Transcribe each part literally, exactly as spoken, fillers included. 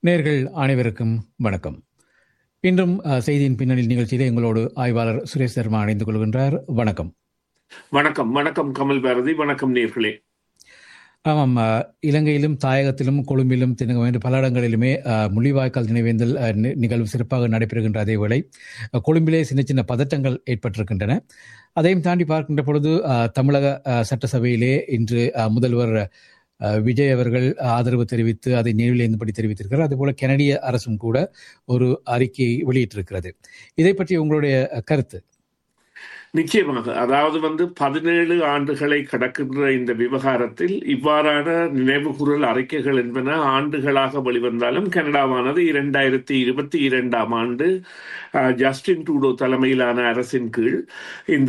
நேர்கள் அனைவருக்கும் வணக்கம். இன்றும் செய்தியின் பின்னணியில் நிகழ்ச்சியிலே எங்களோடு ஆய்வாளர் சுரேஷ் சர்மா இணைந்து கொள்கின்றார். வணக்கம். வணக்கம் வணக்கம் கமல் பாரதி. வணக்கம் நேர்களே. ஆமாம், இலங்கையிலும் தாயகத்திலும் கொழும்பிலும் தினகம் என்று பல இடங்களிலுமே முள்ளிவாய்க்கால் நினைவேந்தல் நிகழ்வு சிறப்பாக நடைபெறுகின்ற அதே வேளை கொழும்பிலே சின்ன சின்ன பதட்டங்கள் ஏற்பட்டிருக்கின்றன. அதையும் தாண்டி பார்க்கின்ற பொழுது தமிழக சட்டசபையிலே இன்று முதல்வர் விஜய் அவர்கள் ஆதரவு தெரிவித்து அதை நினைவிலேந்தபடி தெரிவித்திருக்கிறார். அதுபோல கனடிய அரசும் கூட ஒரு அறிக்கையை வெளியிட்டிருக்கிறது. இதை பற்றி உங்களுடைய கருத்து? நிச்சயமாக, அதாவது வந்து பதினேழு ஆண்டுகளை கடக்கின்ற இந்த விவகாரத்தில் இவ்வாறான நினைவுகூரல் அறிக்கைகள் என்பன ஆண்டுகளாக வெளிவந்தாலும் கனடாவானது இரண்டாயிரத்தி இருபத்தி இரண்டாம் ஆண்டு ஜஸ்டின் ட்ரூடோ தலைமையிலான அரசின் கீழ் இந்த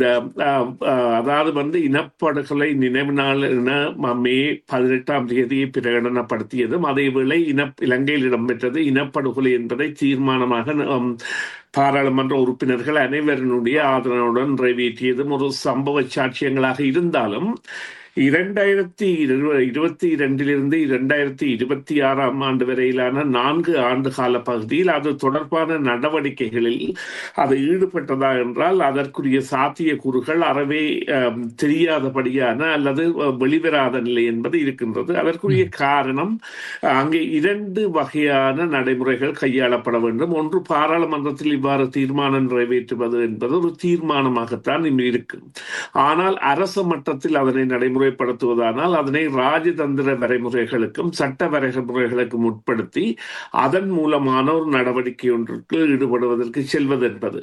அதாவது வந்து இனப்படுகொலை நினைவு நாள் என மே பதினெட்டாம் தேதியை பிரகடனப்படுத்தியதும் அதேவேளை இன இலங்கையில் இடம்பெற்றது இனப்படுகொலை என்பதை தீர்மானமாக பாராளுமன்ற உறுப்பினர்கள் அனைவருடைய ஆதரவுடன் நிறைவேற்றியதும் ஒரு சம்பவ சாட்சியங்களாக இருந்தாலும் இரண்டாயிரத்தி இருபத்தி இரண்டிலிருந்து இரண்டாயிரத்தி இருபத்தி ஆறாம் ஆண்டு வரையிலான நான்கு ஆண்டு கால பகுதியில் அது தொடர்பான நடவடிக்கைகளில் அது ஈடுபட்டதா என்றால் அதற்குரிய சாத்திய கூறுகள் அறவே தெரியாதபடியான அல்லது வெளிவராத நிலை என்பது இருக்கின்றது. அதற்குரிய காரணம் அங்கே இரண்டு வகையான நடைமுறைகள் கையாளப்பட வேண்டும். ஒன்று, பாராளுமன்றத்தில் இவ்வாறு தீர்மானம் நிறைவேற்றுவது என்பது ஒரு தீர்மானமாகத்தான் இருக்கும். ஆனால் அரசு மட்டத்தில் அதனை நடைமுறை படுத்துவதானால் அதனை ராஜதந்திர வரைமுறைகளுக்கும் சட்ட வரைமுறைகளுக்கும் உட்படுத்தி அதன் மூலமான ஒரு நடவடிக்கை ஒன்றுக்கு ஈடுபடுவதற்கு செல்வது என்பது.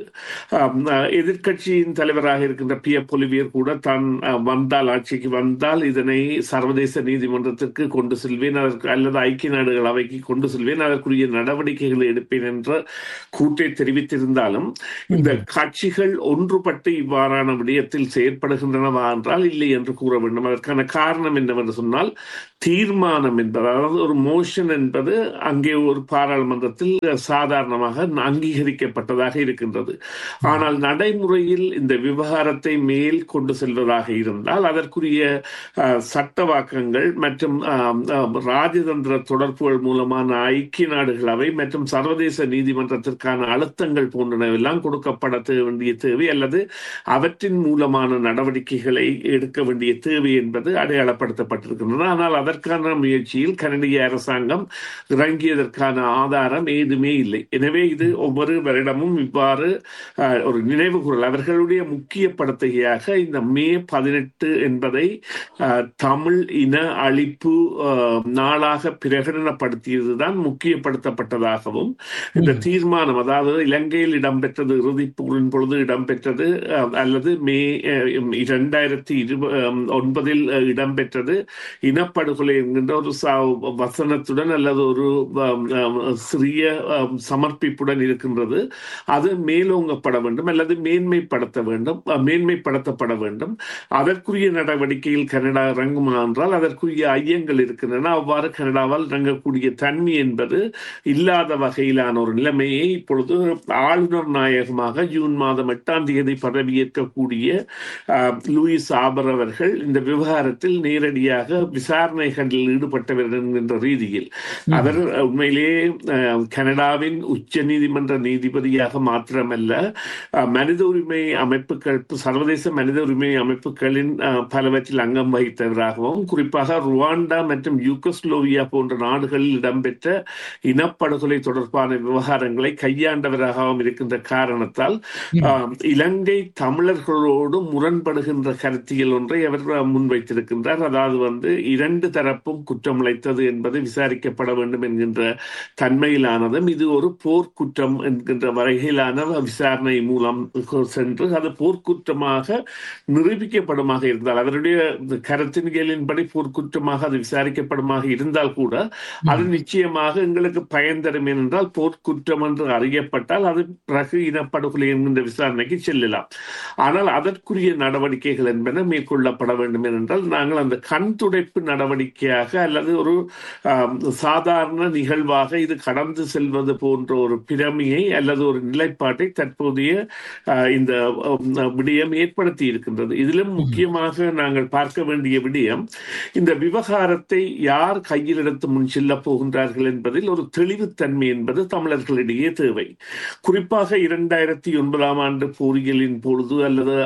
எதிர்கட்சியின் தலைவராக இருக்கின்ற பி எஃப் பொலிவியர் கூட தான் வந்தால் ஆட்சிக்கு வந்தால் இதனை சர்வதேச நீதிமன்றத்திற்கு கொண்டு செல்வேன், அதற்கு அல்லது ஐக்கிய நாடுகள் அவைக்கு கொண்டு செல்வேன், அதற்குரிய நடவடிக்கைகளை எடுப்பேன் என்ற கூட்டை தெரிவித்திருந்தாலும் இந்த கட்சிகள் ஒன்றுபட்டு இவ்வாறான விடயத்தில் செயற்படுகின்றனவா என்றால் இல்லை என்று கூற வேண்டும். அதற்கான காரணம் என்னவென்று சொன்னால் தீர்மானம் என்பது, அதாவது ஒரு மோஷன் என்பது அங்கே ஒரு பாராளுமன்றத்தில் சாதாரணமாக அங்கீகரிக்கப்பட்டதாக இருக்கின்றது. ஆனால் நடைமுறையில் இந்த விவகாரத்தை மேல் கொண்டு செல்வதாக இருந்தால் அதற்குரிய சட்டவாக்கங்கள் மற்றும் ராஜதந்திர தொடர்புகள் மூலமான ஐக்கிய நாடுகள் அவை மற்றும் சர்வதேச நீதிமன்றத்திற்கான அழுத்தங்கள் போன்றனவெல்லாம் கொடுக்கப்பட வேண்டிய தேவை அல்லது அவற்றின் மூலமான நடவடிக்கைகளை எடுக்க வேண்டிய தேவை என்பது அடையாளப்படுத்தப்பட்டிருக்கின்றன. ஆனால் அதற்கான முயற்சியில் கனடிய அரசாங்கம் இறங்கியதற்கான ஆதாரம் ஏதுமே இல்லை. எனவே இது ஒவ்வொரு வருடமும் இவ்வாறு ஒரு நினைவு கூறல் அவர்களுடைய முக்கிய படுத்தையாக இந்த மே பதினெட்டு என்பதை தமிழ் இன அழிப்பு நாளாக பிரகடனப்படுத்தியதுதான் முக்கியப்படுத்தப்பட்டதாகவும் இந்த தீர்மானம், அதாவது இலங்கையில் இடம்பெற்றது இறுதிப் போரின் பொழுது இடம்பெற்றது அல்லது மே இரண்டாயிரத்தி ஒன்பதில் இடம்பெற்றது இனப்படுகொலை என்கின்ற ஒரு வசனத்துடன் அல்லது ஒரு சிறிய சமர்ப்பிப்புடன் இருக்கின்றது. அது மேலோங்கப்பட வேண்டும் அல்லது மேன்மைப்படுத்த வேண்டும் மேன்மைப்படுத்தப்பட வேண்டும். அதற்குரிய நடவடிக்கையில் கனடா இறங்குமா என்றால் அதற்குரிய ஐயங்கள் இருக்கின்றன. அவ்வாறு கனடாவால் இறங்கக்கூடிய தன்மை என்பது இல்லாத வகையிலான ஒரு நிலைமையை இப்பொழுது ஆளுநர் நாயகமாக ஜூன் மாதம் எட்டாம் தேதி பதவியேற்கக்கூடிய லூயிஸ் ஆபர் அவர்கள் இந்த விவகாரத்தில் நேரடியாக விசாரணைகளில் ஈடுபட்டவர் என்கின்ற ரீதியில் அவர் உண்மையிலேயே கனடாவின் உச்ச நீதிமன்ற நீதிபதியாக மாத்திரமல்ல மனித உரிமை அமைப்புகள், சர்வதேச மனித உரிமை அமைப்புகளின் பலவற்றில் அங்கம் வகித்தவராகவும் குறிப்பாக ருவாண்டா மற்றும் யூகோஸ்லோவியா போன்ற நாடுகளில் இடம்பெற்ற இனப்படுகொலை தொடர்பான விவகாரங்களை கையாண்டவராகவும் இருக்கின்ற காரணத்தால் இலங்கை தமிழர்களோடு முரண்படுகின்ற கருத்தியல் ஒன்றை அவர் முன்வைத்திருக்கின்றார். அதாவது வந்து இரண்டு தரப்பும் குற்றம் இழைத்தது என்பது விசாரிக்கப்பட வேண்டும் என்கின்ற தன்மையிலானதும் இது ஒரு போர்க்குற்றம் என்கின்ற வகையிலான விசாரணை மூலம் சென்று அது போர்க்குற்றமாக நிரூபிக்கப்படுமாக இருந்தால் அவருடைய கருத்தின் கேளின்படி போர்க்குற்றமாக அது விசாரிக்கப்படுமாக இருந்தால் கூட அது நிச்சயமாக எங்களுக்கு பயன் தரும் என்றால் போர்க்குற்றம் என்று அறியப்பட்டால் அது பிறகு இனப்படுகொலை என்கின்ற விசாரணைக்கு செல்லலாம். ஆனால் அதற்குரிய நடவடிக்கைகள் என்பன மேற்கொள்ளப்பட வேண்டும் என்னவென்றால், நாங்கள் அந்த கண் துடைப்பு நடவடிக்கையாக அல்லது ஒரு சாதாரண நிகழ்வாக இது கடந்து செல்வது போன்ற ஒரு பிரமையை அல்லது ஒரு நிலைப்பாட்டை தற்போதைய இந்த விடயம் ஏற்படுத்தி இருக்கின்றது. இதிலும் முக்கியமாக நாங்கள் பார்க்க வேண்டிய விடயம், இந்த விவகாரத்தை யார் கையில் எடுத்து முன் செல்ல போகின்றார்கள் என்பதில் ஒரு தெளிவுத்தன்மை என்பது தமிழர்களிடையே தேவை. குறிப்பாக இரண்டாயிரத்தி ஒன்பதாம் ஆண்டு போரியலின் பொழுது அல்லது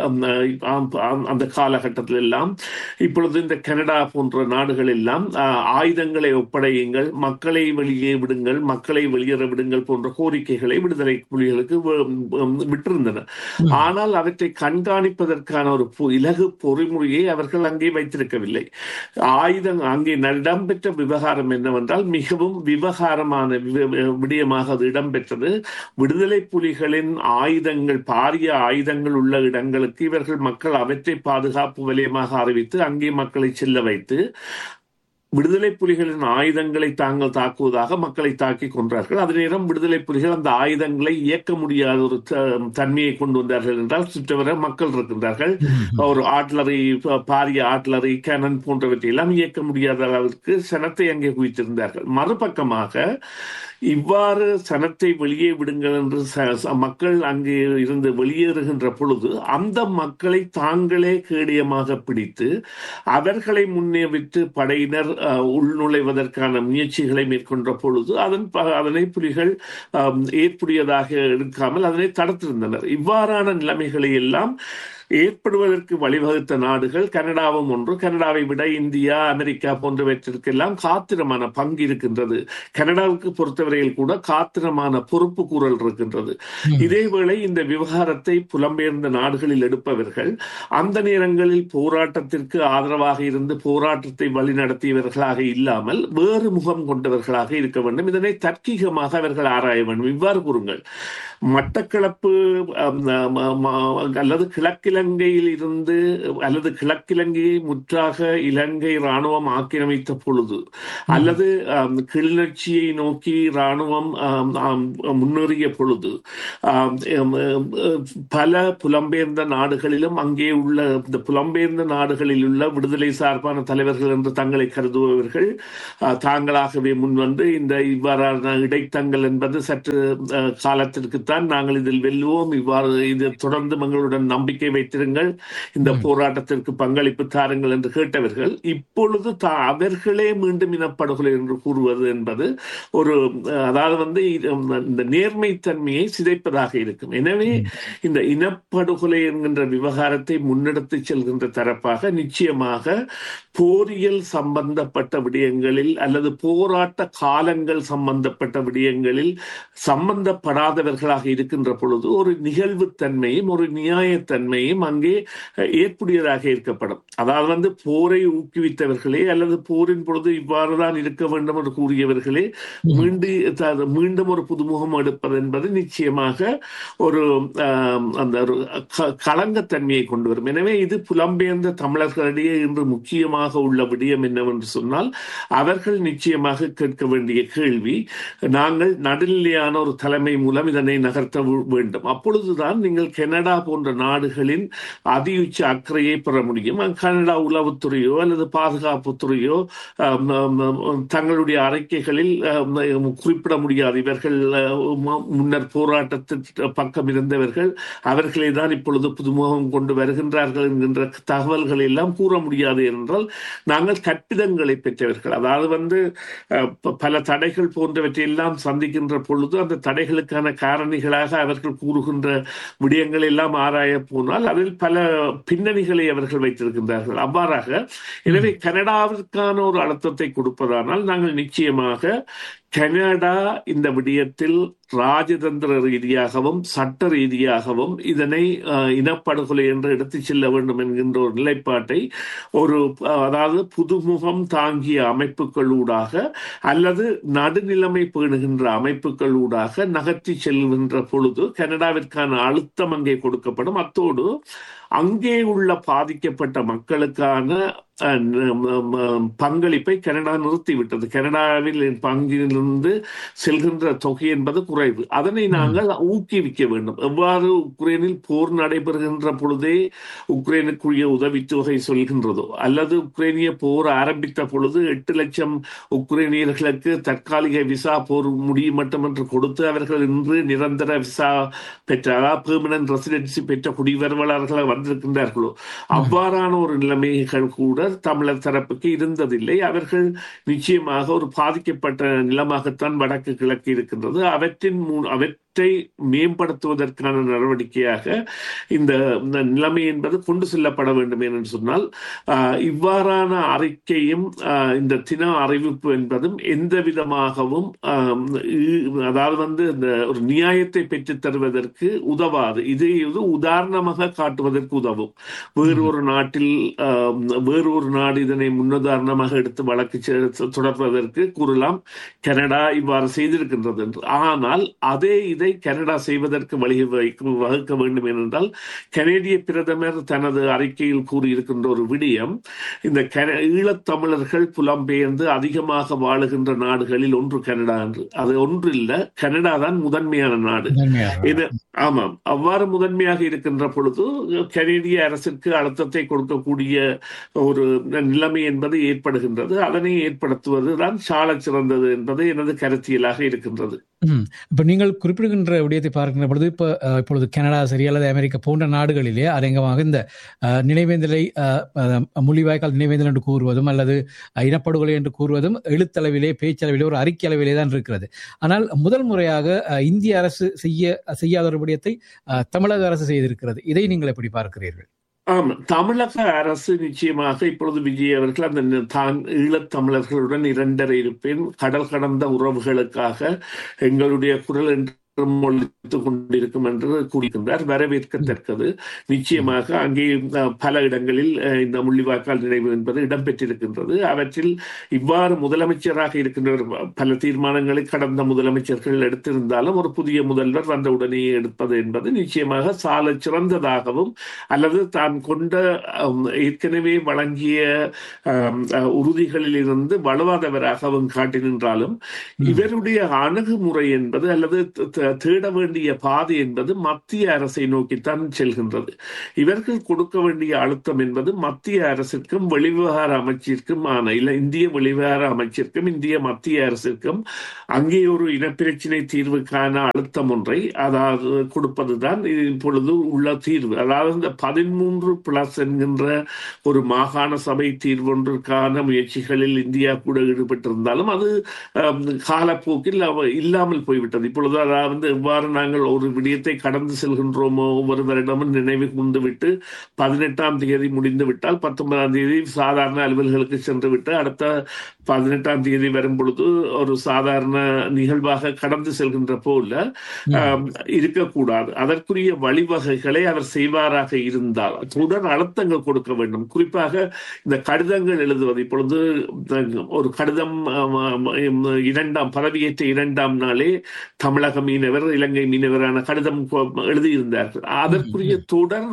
அந்த காலகட்டத்தில் எல்லாம், இப்பொழுது இந்த கனடா போன்ற நாடுகள் எல்லாம் ஆயுதங்களை ஒப்படையுங்கள், மக்களை வெளியே விடுங்கள், மக்களை வெளியேற விடுங்கள் போன்ற கோரிக்கைகளை விடுதலை புலிகளுக்கு விட்டிருந்தன. ஆனால் அவற்றை கண்காணிப்பதற்கான ஒரு இலகு பொறிமுறையை அவர்கள் அங்கே வைத்திருக்கவில்லை. ஆயுதம் அங்கே இடம்பெற்ற விவகாரம் என்னவென்றால், மிகவும் விவகாரமான விடயமாக அது இடம்பெற்றது. விடுதலை புலிகளின் ஆயுதங்கள், பாரிய ஆயுதங்கள் உள்ள இடங்களுக்கு இவர்கள் மக்கள் அவற்றை பாதுகாப்பு வலயமாக அறிவித்து அங்கே மக்களை செல்ல வைத்து விடுதலை புலிகளின் ஆயுதங்களை தாங்கள் தாக்குவதாக மக்களை தாக்கி கொன்றார்கள். அதே நேரம் விடுதலை புலிகள் அந்த ஆயுதங்களை இயக்க முடியாத ஒரு தன்மையை கொண்டு வந்தார்கள் என்றால், சுற்றவர மக்கள் இருக்கின்றார்கள். ஒரு ஆட்லரி, பாரிய ஆட்லரி, கேனன் போன்றவற்றை எல்லாம் இயக்க முடியாத அளவிற்கு சனத்தை அங்கே குவித்திருந்தார்கள். மறுபக்கமாக இவ்வாறு சனத்தை வெளியே விடுங்கள் என்று மக்கள் அங்கே இருந்து வெளியேறுகின்ற பொழுது அந்த மக்களை தாங்களே கேடயமாக பிடித்து அவர்களை முன்னே விட்டு படையினர் உள்நுழைவதற்கான முயற்சிகளை மேற்கொண்ட பொழுது அதன் அதனை புலிகள் ஏற்புடையதாக எடுக்காமல் அதனை தடுத்திருந்தனர். இவ்வாறான நிலைமைகளை எல்லாம் ஏற்படுவதற்கு வழிவகுத்த நாடுகள் கனடாவும் ஒன்று. கனடாவை விட இந்தியா, அமெரிக்கா போன்றவற்றிற்கெல்லாம் காத்திரமான பங்கு இருக்கின்றது. கனடாவுக்கு பொறுத்தவரையில் கூட காத்திரமான பொறுப்பு கூறல் இருக்கின்றது. இதேவேளை இந்த விவகாரத்தை புலம்பெயர்ந்த நாடுகளில் எடுப்பவர்கள் அந்த நேரங்களில் போராட்டத்திற்கு ஆதரவாக இருந்து போராட்டத்தை வழிநடத்தியவர்களாக இல்லாமல் வேறு முகம் கொண்டவர்களாக இருக்க வேண்டும். இதனை தர்க்கீகமாக அவர்கள் ஆராய வேண்டும். இவ்வாறு கூறுங்கள், மட்டக்களப்பு அல்லது கிழக்கிலங்கையில் இருந்து அல்லது கிழக்கிலங்கையை முற்றாக இலங்கை இராணுவம் ஆக்கிரமித்த பொழுது அல்லது கிளிநொச்சியை நோக்கி இராணுவம் முன்னேறிய பொழுது பல புலம்பெயர்ந்த நாடுகளிலும் அங்கே உள்ள இந்த புலம்பெயர்ந்த நாடுகளில் உள்ள விடுதலை சார்பான தலைவர்கள் என்று தங்களை கருதுபவர்கள் தாங்களாகவே முன்வந்து இந்த இவ்வாறான இடைத்தங்கள் என்பது சற்று காலத்திற்கு தான் நாங்கள் இதில் வெல்லுவோம், இவ்வாறு இது தொடர்ந்து எங்களுடன் நம்பிக்கை வைத்திருங்கள், இந்த போராட்டத்திற்கு பங்களிப்பு தாருங்கள் என்று கேட்டவர்கள் இப்பொழுது அவர்களே மீண்டும் இனப்படுகொலை என்று கூறுவது என்பது ஒரு, அதாவது வந்து இந்த நேர்மைத்தன்மையை சிதைப்பதாக இருக்கும். எனவே இந்த இனப்படுகொலை என்கின்ற விவகாரத்தை முன்னெடுத்து செல்கின்ற தரப்பாக நிச்சயமாக போரியல் சம்பந்தப்பட்ட விடயங்களில் அல்லது போராட்ட காலங்கள் சம்பந்தப்பட்ட விடயங்களில் சம்பந்தப்படாதவர்களாக இருக்கின்ற பொழுது ஒரு நிகழ்வுத்தன்மையும் ஒரு நியாயத்தன்மையும் அங்கே ஏற்புடையதாக இருக்கப்படும். அதாவது வந்து போரை ஊக்குவித்தவர்களே அல்லது போரின் பொழுது இவ்வாறுதான் இருக்க வேண்டும் என்று கூறியவர்களே மீண்டும் மீண்டும் ஒரு புதுமுகம் எடுப்பது என்பது நிச்சயமாக ஒரு அந்த ஒரு களங்கத்தன்மையை கொண்டு வரும். எனவே இது புலம்பெயர்ந்த தமிழர்களிடையே இன்று முக்கியமாக உள்ள விடயம் என்னவென்று சொன்னால், அவர்கள் நிச்சயமாக கேட்க வேண்டிய கேள்வி, நாங்கள் நடுநிலையான ஒரு தலைமை மூலம் இதனை நகர்த்த வேண்டும். அப்பொழுதுதான் நீங்கள் கனடா போன்ற நாடுகளின் அதியுச்ச அக்கறையை பெற முடியும். கனடா உளவுத்துறையோ அல்லது பாதுகாப்புத்துறையோ தங்களுடைய அறிக்கைகளில் குறிப்பிட முடியாது, இவர்கள் முன்னர் போராட்டத்தின் பக்கம் இருந்தவர்கள், அவர்களை தான் இப்பொழுது புதுமுகம் கொண்டு வருகின்றார்கள் என்கின்ற தகவல்கள் எல்லாம் கூற முடியாது. என்றால் நாங்கள் கற்பிதங்களை பெற்றவர்கள், அதாவது வந்து பல தடைகள் போன்றவற்றை எல்லாம் சந்திக்கின்ற பொழுது அந்த தடைகளுக்கான காரணிகளாக அவர்கள் கூறுகின்ற விடயங்கள் எல்லாம் ஆராய போனால் அதில் பல பின்னணிகளை அவர்கள் வைத்திருக்கின்றார்கள். அவ்வாறாக எனவே கனடாவிற்கான ஒரு அழுத்தத்தை கொடுப்பதானால் நாங்கள் நிச்சயமாக கனடா இந்த விடயத்தில் ராஜதந்திர ரீதியாகவும் சட்ட ரீதியாகவும் இதனை இனப்படுகொலை என்று எடுத்துச் செல்ல வேண்டும் என்கின்ற ஒரு நிலைப்பாட்டை ஒரு, அதாவது புதுமுகம் தாங்கிய அமைப்புகளூடாக அல்லது நடுநிலைமை பேணுகின்ற அமைப்புகளூடாக நகர்த்தி செல்கின்ற பொழுது கனடாவிற்கான அழுத்தம் அங்கே கொடுக்கப்படும். அத்தோடு அங்கே உள்ள பாதிக்கப்பட்ட மக்களுக்கான பங்களிப்பை கனடா நிறுத்திவிட்டது. கனடாவில் பங்கிலிருந்து செல்கின்ற தொகை என்பது குறைவு. அதனை நாங்கள் ஊக்குவிக்க வேண்டும். எவ்வாறு உக்ரைனில் போர் நடைபெறுகின்ற பொழுதே உக்ரைனுக்குரிய உதவித்தொகை சொல்கின்றதோ, அல்லது உக்ரைனிய போர் ஆரம்பித்த பொழுது எட்டு லட்சம் உக்ரைனியர்களுக்கு தற்காலிக விசா போர் முடியும் மட்டும் என்று கொடுத்து அவர்கள் இன்று நிரந்தர விசா பெற்ற, பெர்மனன்ட் ரெசிடென்சி பெற்ற குடிவரவாளர்கள் வந்திருக்கின்றார்களோ, அவ்வாறான ஒரு நிலைமைகள் கூட தமிழர் தரப்புக்கு இருந்ததில்லை. அவர்கள் நிச்சயமாக ஒரு பாதிக்கப்பட்ட நிலமாகத்தான் வடக்கு கிழக்கு இருக்கின்றது. அவற்றின் அவற்றை மேம்படுத்துவதற்கான நடவடிக்கையாக இந்த நிலைமை என்பது கொண்டு செல்லப்பட வேண்டும் என்று சொன்னால், இவ்வாறான அறிக்கையும் இந்த தின அறிவிப்பு என்பதும் எந்த விதமாகவும் அதாவது வந்து இந்த ஒரு நியாயத்தை பெற்றுத் தருவதற்கு உதவாது. இதை உதாரணமாக காட்டுவதற்கு உதவும். வேறு ஒரு நாட்டில் வேறு ஒரு நாடு இதனை முன்னுதாரணமாக எடுத்து வழக்கு தொடர்வதற்கு கூறலாம், கனடா இவ்வாறு செய்திருக்கின்றது என்று. ஆனால் அதே இதை கனடா செய்வதற்கு வழி வகுக்க வேண்டும் என்றால், கனேடிய பிரதமர் தனது அறிக்கையில் கூறியிருக்கின்ற ஒரு விடயம், இந்த ஈழத்தமிழர்கள் புலம்பெயர்ந்து அதிகமாக வாழுகின்ற நாடுகளில் ஒன்று கனடா என்று. அது ஒன்று இல்ல, கனடா தான் முதன்மையான நாடு. ஆமாம், அவ்வாறு முதன்மையாக இருக்கின்ற பொழுது கனேடிய அரசிற்கு அழுத்தத்தை கொடுக்கக்கூடிய ஒரு நிலைமை என்பது ஏற்படுகின்றது. அதனை ஏற்படுத்துவதுதான் சால சிறந்தது என்பது எனது கருத்தியலாக இருக்கின்றது. இப்ப நீங்கள் குறிப்பிடுகின்ற விடயத்தை பார்க்கின்ற பொழுது, இப்ப இப்பொழுது கனடா சரி அல்லது அமெரிக்கா போன்ற நாடுகளிலே அரங்கமாக இந்த நினைவேந்தலை முள்ளிவாய்க்கால் நினைவேந்தல் என்று கூறுவதும் அல்லது இனப்படுகொலை என்று கூறுவதும் எழுத்தளவிலே பேச்சளவிலே ஒரு அறிக்கை அளவிலே தான் இருக்கிறது. ஆனால் முதல் முறையாக இந்திய அரசு செய்ய செய்யாத ஒரு விடயத்தை தமிழக அரசு செய்திருக்கிறது. இதை நீங்கள் எப்படி பார்க்கிறீர்கள்? ஆமா, தமிழக அரசு நிச்சயமாக இப்பொழுது விஜய் அவர்கள் அந்த தான் ஈழத்தமிழர்களுடன் இரண்டரை இருப்பேன், கடல் கடந்த உறவுகளுக்காக எங்களுடைய குரல் என்று ஒழித்துக் கொண்டிருக்கும் என்று கூறுகின்றார். வரவேற்கத்தக்கது. நிச்சயமாக அங்கே பல இடங்களில் இந்த முள்ளிவாய்க்கால் நினைவு என்பது இடம்பெற்றிருக்கின்றது. அவற்றில் இவ்வாறு முதலமைச்சராக இருக்கின்ற பல தீர்மானங்களை கடந்த முதலமைச்சர்கள் எடுத்திருந்தாலும் ஒரு புதிய முதல்வர் வந்த உடனே எடுப்பது என்பது நிச்சயமாக சால சிறந்ததாகவும் அல்லது தான் கொண்ட ஏற்கனவே வழங்கிய உறுதிகளில் இருந்து வலுவாதவராகவும் காட்டி நின்றாலும், இவருடைய அணுகுமுறை என்பது அல்லது தேட வேண்டிய பாதை என்பது மத்திய அரசை நோக்கித்தான் செல்கின்றது. இவர்கள் கொடுக்க வேண்டிய அழுத்தம் என்பது மத்திய அரசிற்கும் வெளிவிவகார அமைச்சிற்கும் ஆன இல்ல இந்திய வெளிவிவகார அமைச்சிற்கும் இந்திய மத்திய அரசிற்கும் அங்கே ஒரு இனப்பிரச்சினை தீர்வுக்கான அழுத்தம் ஒன்றை அதாவது கொடுப்பதுதான் இப்பொழுது உள்ள தீர்வு. அதாவது இந்த பதிமூன்று பிளஸ் என்கின்ற ஒரு மாகாண சபை தீர்வு ஒன்றுக்கான முயற்சிகளில் இந்தியா கூட ஈடுபட்டிருந்தாலும் அது காலப்போக்கில் இல்லாமல் போய்விட்டது. இப்பொழுது அதாவது எவ்வாறு நாங்கள் ஒரு விடயத்தை கடந்து செல்கின்றோமோ, ஒவ்வொரு வருடமும் நினைவு கொண்டு விட்டு பதினெட்டாம் தேதி முடிந்து விட்டால் பத்தொன்பதாம் தேதி சாதாரண அலுவல்களுக்கு சென்று விட்டு அடுத்த பதினெட்டாம் தேதி வரும் பொழுது ஒரு சாதாரண நிகழ்வாக கடந்து செல்கின்ற போல இருக்கக்கூடாது. அதற்குரிய வழிவகைகளை அவர் செய்வாராக இருந்தால் தொடர் அழுத்தங்கள் கொடுக்க வேண்டும். குறிப்பாக இந்த கடிதங்கள் எழுதுவது, இப்பொழுது ஒரு கடிதம் இரண்டாம் பதவியேற்ற இரண்டாம் நாளே தமிழக மீனவர் இலங்கை மீனவரான கடிதம் எழுதியிருந்தார்கள். அதற்குரிய தொடர்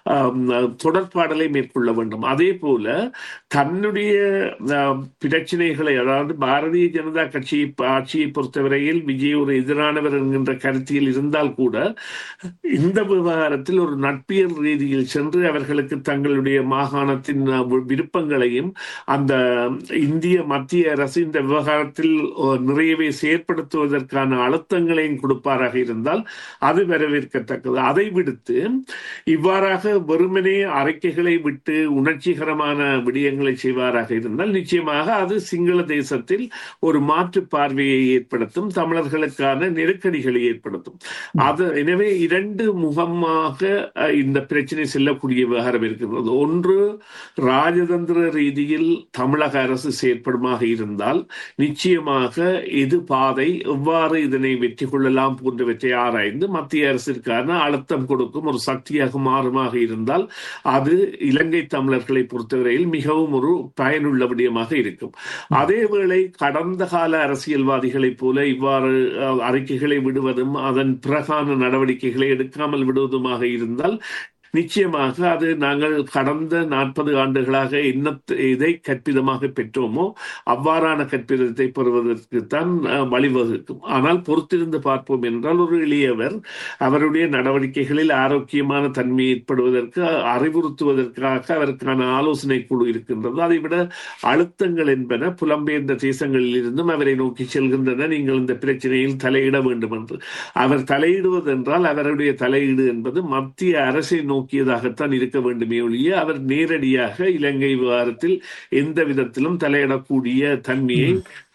தொடர்பாடலை மேற்கொள்ள வேண்டும். அதே போல தன்னுடைய பிரச்சனைகளை, அதாவது பாரதிய ஜனதா கட்சி ஆட்சியை பொறுத்தவரையில் விஜய் ஒரு எதிரானவர் என்கின்ற கருத்தியில் இருந்தால் கூட இந்த விவகாரத்தில் ஒரு நட்பியல் ரீதியில் சென்று அவர்களுக்கு தங்களுடைய மாகாணத்தின் விருப்பங்களையும் அந்த இந்திய மத்திய அரசு இந்த விவகாரத்தில் நிறையவே செயற்படுத்துவதற்கான அழுத்தங்களையும் கொடுப்பாராக இருந்தால் அது வரவேற்கத்தக்கது. அதை விடுத்து இவ்வாறாக வெறுமனே அறிக்கைகளை விட்டு உணர்ச்சிகரமான விடயங்களை செய்வாராக இருந்தால் நிச்சயமாக அது சிங்கள தேசத்தில் ஒரு மாற்று பார்வையை ஏற்படுத்தும், தமிழர்களுக்கான நெருக்கடிகளை ஏற்படுத்தும். அது எனவே இரண்டு முகமாக இந்த பிரச்சனை செல்லக்கூடிய விவகாரம் இருக்கிறது. ஒன்று, ராஜதந்திர ரீதியில் தமிழக அரசு செயற்படுமாக இருந்தால் நிச்சயமாக எது பாதை, எவ்வாறு இதனை வெற்றி கொள்ளலாம் போன்றவற்றை ஆராய்ந்து மத்திய அரசிற்கான அழுத்தம் கொடுக்கும் ஒரு சக்தியாக மாறுமாக இருந்தால் அது இலங்கை தமிழர்களை பொறுத்தவரையில் மிகவும் ஒரு பயனுள்ள விடயமாக இருக்கும். அதேவேளை கடந்த கால அரசியல்வாதிகளைப் போல இவ்வாறு அறிக்கைகளை விடுவதும் அதன் பிரகான நடவடிக்கைகளை எடுக்காமல் விடுவதுமாக இருந்தால் நிச்சயமாக அது நாங்கள் கடந்த நாற்பது ஆண்டுகளாக என்ன இதை கற்பிதமாக பெற்றோமோ அவ்வாறான கற்பிதத்தை பெறுவதற்குத்தான் வழிவகுக்கும். ஆனால் பொறுத்திருந்து பார்ப்போம் என்றால், ஒரு எளியவர் அவருடைய நடவடிக்கைகளில் ஆரோக்கியமான தன்மை ஏற்படுவதற்கு அறிவுறுத்துவதற்காக அவருக்கான ஆலோசனை குழு இருக்கின்றது. அதைவிட அழுத்தங்கள் என்பன புலம்பெயர்ந்த தேசங்களில் இருந்தும் அவரை நோக்கி செல்கின்றன, நீங்கள் இந்த பிரச்சனையில் தலையிட வேண்டும் என்று. அவர் தலையிடுவதென்றால் அவருடைய தலையீடு என்பது மத்திய அரசை நோக்கியதாகத்தான் இருக்க வேண்டுமே ஒழிய அவர் நேரடியாக இலங்கை விவகாரத்தில் எந்த விதத்திலும் தலையிடக்கூடிய தன்மையை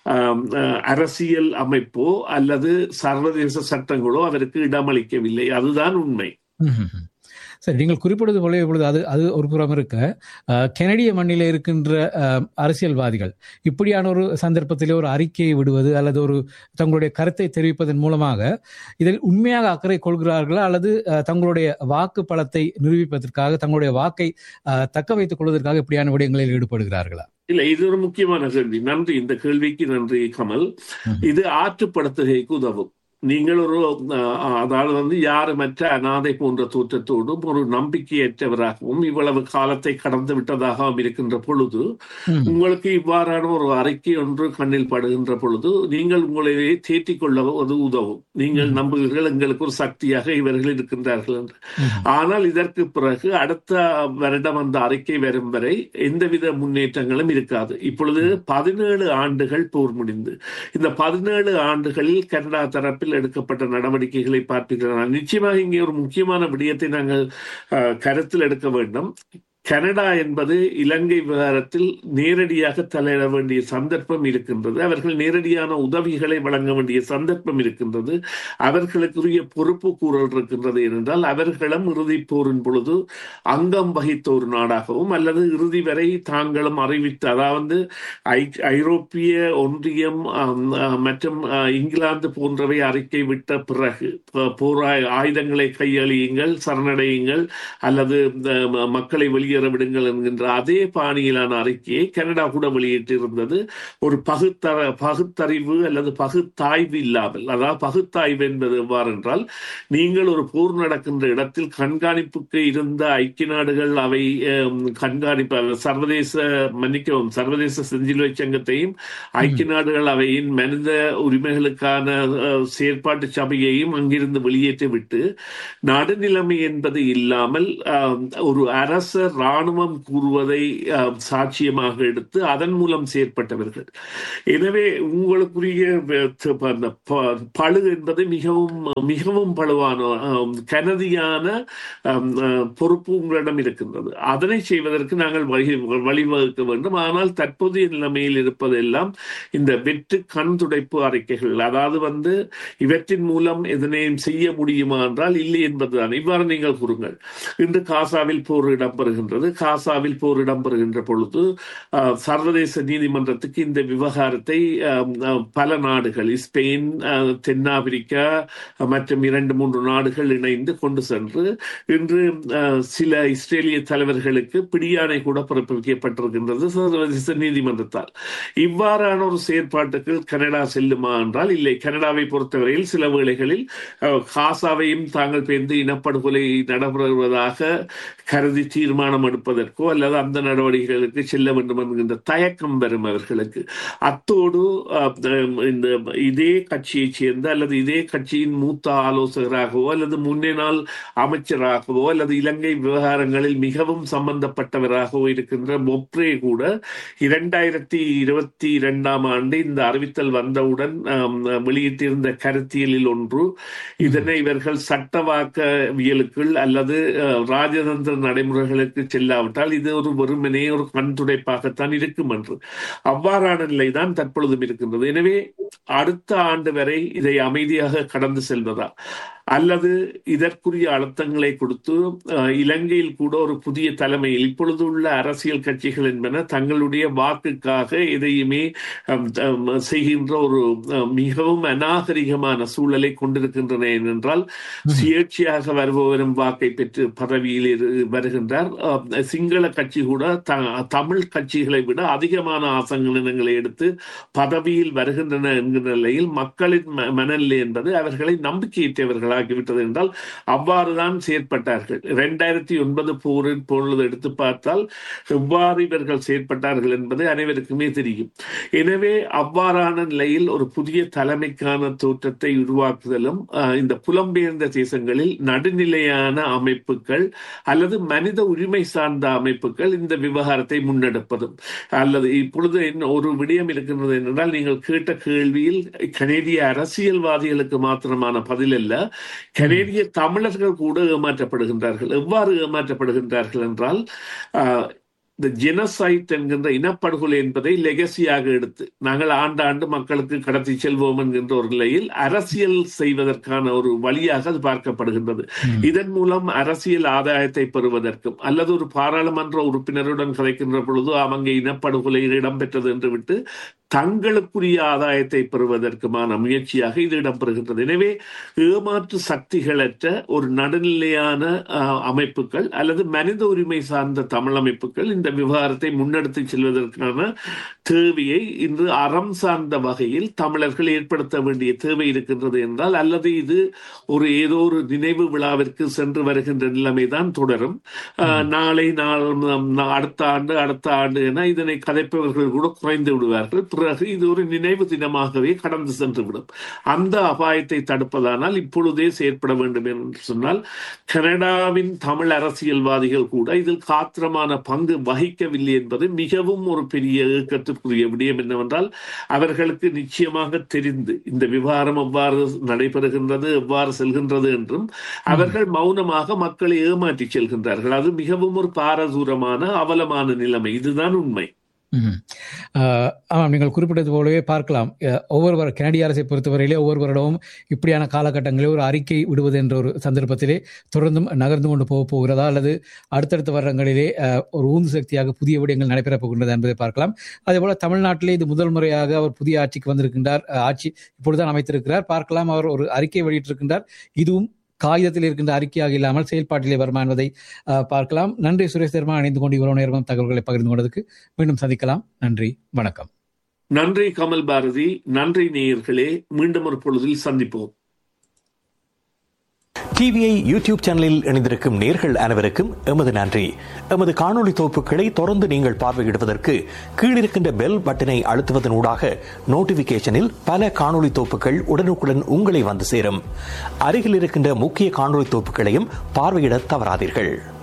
அரசியல் அமைப்போ அல்லது சர்வதேச சட்டங்களோ அவருக்கு இடமளிக்கவில்லை. அதுதான் உண்மை. சரி, நீங்கள் குறிப்பிடுவது போல இப்பொழுது அது அது ஒரு புறம் இருக்க, கனடிய மண்ணில் இருக்கின்ற அரசியல்வாதிகள் இப்படியான ஒரு சந்தர்ப்பத்திலே ஒரு அறிக்கையை விடுவது அல்லது ஒரு தங்களுடைய கருத்தை தெரிவிப்பதன் மூலமாக இதில் உண்மையாக அக்கறை கொள்கிறார்களா அல்லது தங்களுடைய வாக்கு பலத்தை நிரூபிப்பதற்காக தங்களுடைய வாக்கை தக்க வைத்துக் கொள்வதற்காக இப்படியான விடயங்களில் ஈடுபடுகிறார்களா? இல்ல, இது ஒரு முக்கியமான கேள்வி. நன்றி, இந்த கேள்விக்கு நன்றி கமல். இது ஆற்றுப்படுத்துகைக்கு உதவும். நீங்கள் ஒரு அதாவது வந்து யாருமற்ற அனாதை போன்ற தோற்றத்தோடும் ஒரு நம்பிக்கையற்றவராகவும் இவ்வளவு காலத்தை கடந்து விட்டதாகவும் இருக்கின்ற பொழுது உங்களுக்கு இவ்வாறான ஒரு அறிக்கை ஒன்று கண்ணில் படுகின்ற பொழுது நீங்கள் உங்களையே தேற்றிக் கொள்ள அது உதவும். நீங்கள் நம்புகிறீர்கள் எங்களுக்கு ஒரு சக்தியாக இவர்கள் இருக்கின்றார்கள் என்று. ஆனால் இதற்கு பிறகு அடுத்த வருடம் அந்த அறிக்கை வரும் வரை எந்தவித முன்னேற்றங்களும் இருக்காது. இப்பொழுது பதினேழு ஆண்டுகள் போர் முடிந்து, இந்த பதினேழு ஆண்டுகளில் கனடா தரப்பில் எடுக்கப்பட்ட நடவடிக்கைகளை பார்ப்பீர்கள். நிச்சயமாக இங்கே ஒரு முக்கியமான விடயத்தை நாங்கள் கருத்தில் எடுக்க வேண்டும். கனடா என்பது இலங்கை விவகாரத்தில் நேரடியாக தலையிட வேண்டிய சந்தர்ப்பம் இருக்கின்றது. அவர்கள் நேரடியான உதவிகளை வழங்க வேண்டிய சந்தர்ப்பம் இருக்கின்றது. அவர்களுக்குரிய பொறுப்பு கூறல் இருக்கின்றது. ஏனென்றால் அவர்களும் இறுதி போரின் பொழுது அங்கம் வகித்த ஒரு நாடாகவும் அல்லது இறுதி வரை தாங்களும் அறிவித்த, அதாவது ஐரோப்பிய ஒன்றியம் மற்றும் இங்கிலாந்து போன்றவை அறிக்கை விட்ட பிறகு போர் ஆயுதங்களை கையாளியுங்கள், சரணடையுங்கள் அல்லது மக்களை வெளியே விடுங்கள் என்கின்ற அதே பாணியிலான அறிக்கையை கனடா கூட வெளியிட்டிருந்தது. ஒரு பகுத்தற பகுத்தறிவு அல்லது பகுத்தாய்வு இல்லாமல். அதாவது பகுத்தாய்வு என்பது எவ்வாறு என்றால், நீங்கள் ஒரு போர் நடக்கின்ற இடத்தில் கண்காணிப்புக்கு இருந்த ஐக்கிய நாடுகள் அவை கண்காணிப்பு சர்வதேச மன்னிக்கவும் சர்வதேச செஞ்சிலுவை சங்கத்தையும் ஐக்கிய நாடுகள் அவையின் மனித உரிமைகளுக்கான செயற்பாட்டு சபையையும் அங்கிருந்து வெளியேற்றிவிட்டு நடுநிலைமை என்பது இல்லாமல் ஒரு அரச ராணுவம் கூறுவதை சாட்சியமாக எடுத்து அதன் மூலம் செயற்பட்டவர்கள். எனவே உங்களுக்குரிய பழு என்பது மிகவும் மிகவும் பழுவான கனதியான பொறுப்பு உங்களிடம் இருக்கின்றது. அதனை செய்வதற்கு நாங்கள் வழிவகுக்க வேண்டும். ஆனால் தற்போதைய நிலைமையில் இருப்பதெல்லாம் இந்த வெற்று கண் துடைப்பு அறிக்கைகள். அதாவது வந்து இவற்றின் மூலம் எதனையும் செய்ய முடியுமா என்றால் இல்லை என்பதுதான். இவ்வாறு நீங்கள் கூறுங்கள். இன்று காசாவில் போர் இடம்பெறுகின்றது. காசாவில் போர் இடம்பெறுகின்ற பொழுது சர்வதேச நீதிமன்றத்துக்கு இந்த விவகாரத்தை பல நாடுகள், ஸ்பெயின், தென்னாப்பிரிக்கா மற்றும் இரண்டு மூன்று நாடுகள் இணைந்து கொண்டு சென்று இன்று சில இஸ்ரேலிய தலைவர்களுக்கு பிடியாணை கூட பிறப்பிக்கப்பட்டிருக்கின்றது சர்வதேச நீதிமன்றத்தால். இவ்வாறான ஒரு செயற்பாட்டுக்கு கனடா செல்லுமா என்றால் இல்லை. கனடாவை பொறுத்தவரையில் சில வேளைகளில் காசாவையும் தாங்கள் பேர்ந்து இனப்படுகொலை நடைபெறுவதாக கருதி தீர்மானம் எடுப்பதற்கோ அல்லது அந்த நடவடிக்கைகளுக்கு செல்ல வேண்டும் என்கின்ற தயக்கம் வரும் அவர்களுக்கு. அத்தோடு இந்த இதே கட்சியை சேர்ந்த அல்லது இதே கட்சியின் மூத்த ஆலோசகராகவோ அல்லது முன்னே நாள் அமைச்சராகவோ அல்லது இலங்கை விவகாரங்களில் மிகவும் சம்பந்தப்பட்டவராகவோ இருக்கின்ற பொப்ரே கூட இரண்டாயிரத்தி இருபத்தி இரண்டாம் ஆண்டு இந்த அறிவித்தல் வந்தவுடன் வெளியிட்டிருந்த கருத்தியலில் ஒன்று, இதனை இவர்கள் சட்டவாக்கவியலுக்குள் அல்லது ராஜதந்திர நடைமுறைகளுக்கு செல்லாவிட்டால் இது ஒரு வெறுமனே ஒரு கண் துடைப்பாகத்தான் இருக்கும் என்று. அவ்வாறான நிலைதான் தற்பொழுதும் இருக்கின்றது. எனவே அடுத்த ஆண்டு வரை இதை அமைதியாக கடந்து செல்வதா அல்லது இதற்குரிய அழுத்தங்களை கொடுத்து இலங்கையில் கூட ஒரு புதிய தலைமையில் இப்பொழுது உள்ள அரசியல் கட்சிகள் என்பன தங்களுடைய வாக்குக்காக எதையுமே செய்கின்ற ஒரு மிகவும் அநாகரிகமான சூழலை கொண்டிருக்கின்றன. ஏனென்றால் சுயேட்சையாக வருபவரும் வாக்கை பெற்று பதவியில் வருகின்றார். சிங்கள கட்சி கூட தமிழ் கட்சிகளை விட அதிகமான ஆசனங்களை எடுத்து பதவியில் வருகின்றன என்கிற நிலையில் மக்களின் மனநிலை என்பது அவர்களை நம்பிக்கையற்றவர்களாக உண்டாக்கிவிட்டது என்றால் அவ்வாறுதான் செயற்பட்டார்கள். இரண்டாயிரத்தி ஒன்பது போரின் பொழுது எடுத்து பார்த்தால் எவ்வாறு இவர்கள் செயற்பட்டார்கள் என்பது அனைவருக்குமே தெரியும். எனவே அவ்வாறான நிலையில் ஒரு புதிய தலைமைக்கான தோற்றத்தை உருவாக்குதலும் இந்த புலம்பெயர்ந்த தேசங்களில் நடுநிலையான அமைப்புகள் அல்லது மனித உரிமை சார்ந்த அமைப்புகள் இந்த விவகாரத்தை முன்னெடுப்பதும் அல்லது இப்பொழுது ஒரு விடயம் இருக்கின்றது என்றால், நீங்கள் கேட்ட கேள்வியில் கனேடிய அரசியல்வாதிகளுக்கு மாத்திரமான பதில் அல்ல, கனேடிய தமிழர்கள் கூட ஏமாற்றப்படுகின்றார்கள். எவ்வாறு ஏமாற்றப்படுகின்றார்கள் என்றால், இந்த ஜெனசைட் என்கின்ற இனப்படுகொலை என்பதை லெகசியாக எடுத்து நாங்கள் ஆண்டாண்டு மக்களுக்கு கடத்தி செல்வோம் என்கின்ற ஒரு நிலையில் அரசியல் செய்வதற்கான ஒரு வழியாக அது பார்க்கப்படுகின்றது. இதன் மூலம் அரசியல் ஆதாயத்தை பெறுவதற்கும் அல்லது ஒரு பாராளுமன்ற உறுப்பினருடன் கதைக்கின்ற பொழுது அவங்க இனப்படுகொலையில் இடம்பெற்றது என்று விட்டு தங்களுக்குரிய ஆதாயத்தை பெறுவதற்குமான முயற்சியாக இது இடம்பெறுகின்றது. எனவே ஏமாற்று சக்திகளற்ற ஒரு நடுநிலையான அமைப்புகள் அல்லது மனித உரிமை சார்ந்த தமிழ் அமைப்புகள் இந்த விவகாரத்தை முன்னெடுத்து செல்வதற்கான தேவையை இன்று அறம் சார்ந்த வகையில் தமிழர்கள் ஏற்படுத்த வேண்டிய தேவை இருக்கின்றது என்றால், அல்லது இது ஒரு ஏதோ ஒரு நினைவு விழாவிற்கு சென்று வருகின்ற நிலைமைதான் தொடரும். நாளை நாள் அடுத்த ஆண்டு அடுத்த ஆண்டு என இதனை கதைப்பவர்கள் கூட குறைந்து விடுவார்கள். பிறகு இது ஒரு நினைவு தினமாகவே கடந்து சென்றுவிடும். அந்த அபாயத்தை தடுப்பதானால் இப்பொழுதே செயற்பட வேண்டும் என்று சொன்னால், கனடாவின் தமிழ் அரசியல்வாதிகள் கூட இதில் காத்திரமான பங்கு வகிக்கவில்லை என்பது மிகவும் ஒரு பெரிய ஏக்கத்திற்குரிய விடயம். என்னவென்றால், அவர்களுக்கு நிச்சயமாக தெரிந்து இந்த விவகாரம் எவ்வாறு நடைபெறுகின்றது, எவ்வாறு செல்கின்றது என்றும் அவர்கள் மௌனமாக மக்களை ஏமாற்றி செல்கின்றார்கள். அது மிகவும் ஒரு பாரதூரமான அவலமான நிலைமை. இதுதான் உண்மை. ஆமாம், நீங்கள் குறிப்பிட்டது போலவே பார்க்கலாம். ஒவ்வொரு கனடிய அரசை பொறுத்தவரையிலே ஒவ்வொரு வருடமும் இப்படியான காலகட்டங்களில் ஒரு அறிக்கை விடுவது என்ற ஒரு சந்தர்ப்பத்திலே தொடர்ந்தும் நகர்ந்து கொண்டு போக போகிறதா அல்லது அடுத்தடுத்த வருடங்களிலே ஒரு ஊந்து சக்தியாக புதிய விடயங்கள் நடைபெறப் போகின்றதா என்பதை பார்க்கலாம். அதேபோல தமிழ்நாட்டிலே இது முதல் முறையாக அவர் புதிய ஆட்சிக்கு வந்திருக்கின்றார். ஆட்சி இப்பொழுதுதான் அமைத்திருக்கிறார். பார்க்கலாம், அவர் ஒரு அறிக்கை வெளியிட்டிருக்கின்றார். இதுவும் காகிதத்தில் இருக்கின்ற அறிக்கையாக இல்லாமல் செயல்பாட்டிலே வருமா என்பதை பார்க்கலாம். நன்றி சுரேஷ் தர்மா, இணைந்து கொண்டு இவ்வளவு நேரம் தகவல்களை பகிர்ந்து கொண்டதுக்கு. மீண்டும் சந்திக்கலாம். நன்றி, வணக்கம். நன்றி கமல் பாரதி. நன்றி நேயர்களே, மீண்டும் ஒரு பொழுதில் சந்திப்போம். டிவிஐ யூடியூப் சேனலில் இணைந்திருக்கும் நேர்கள் அனைவருக்கும் எமது நன்றி. எமது காணொலி தொகுப்புகளை தொடர்ந்து நீங்கள் பார்வையிடுவதற்கு கீழிருக்கின்ற பெல் பட்டனை அழுத்துவதன் ஊடாக நோட்டிபிகேஷனில் பல காணொலி தொகுப்புகள் உடனுக்குடன் உங்களை வந்து சேரும். அருகில் இருக்கின்ற முக்கிய காணொலி தொகுப்புகளையும் பார்வையிட தவறாதீர்கள்.